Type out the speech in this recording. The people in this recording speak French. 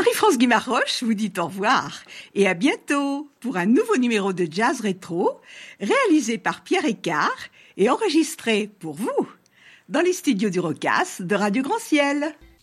Marie-France Guimarroche vous dit au revoir et à bientôt pour un nouveau numéro de Jazz Rétro réalisé par Pierre Écart et enregistré pour vous dans les studios du Rocas de Radio Grand Ciel.